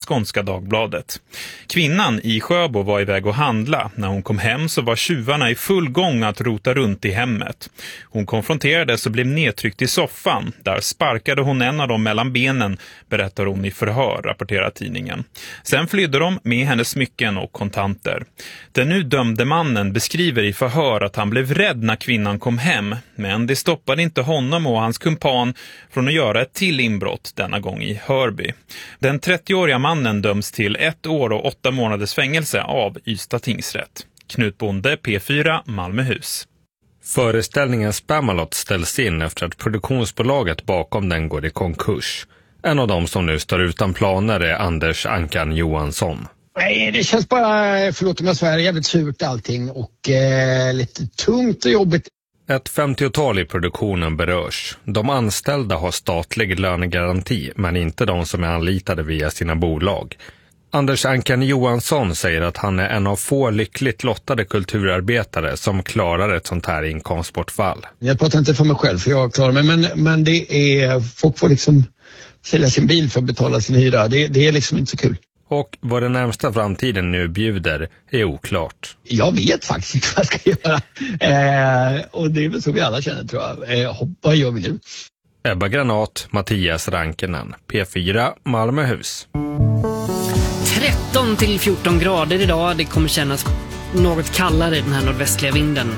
Skånska Dagbladet. Kvinnan i Sjöbo var iväg att handla. När hon kom hem så var tjuvarna i full gång att rota runt i hemmet. Hon konfronterades och blev nedtryckt i soffan. Där sparkade hon en av dem mellan benen, berättar hon i förhör, rapporterar tidningen. Sen flydde de med hennes smycken och kontanter. Den nu dömde mannen beskriver i förhör att han blev rädd när kvinnan kom hem, men det stoppade inte honom och hans kumpan från att göra ett till inbrott, denna gång i Hörby. Den 30-åriga mannen döms till 1 år och 8 månaders fängelse av Ystad tingsrätt. Knut Bonde, P4, Malmöhus. Föreställningen Spamalot ställs in efter att produktionsbolaget bakom den går i konkurs. En av dem som nu står utan planer är Anders Ankan Johansson. Nej, det känns bara, förlåt om jag svär, jävligt surt allting och lite tungt och jobbigt. Ett 50-tal i produktionen berörs. De anställda har statlig lönegaranti, men inte de som är anlitade via sina bolag. Anders Ankan Johansson säger att han är en av få lyckligt lottade kulturarbetare som klarar ett sånt här inkomstbortfall. Jag pratar inte för mig själv, för jag klarar mig, men det är, folk får liksom sälja sin bil för att betala sin hyra. Det är liksom inte så kul. Och vad den närmsta framtiden nu bjuder är oklart. Jag vet faktiskt inte vad jag ska göra. Och det är väl så vi alla känner, tror jag. Vad gör vi nu? Ebba Granat, Mattias Rankinen, P4, Malmöhus. 13 till 14 grader idag. Det kommer kännas något kallare den här nordvästliga vinden.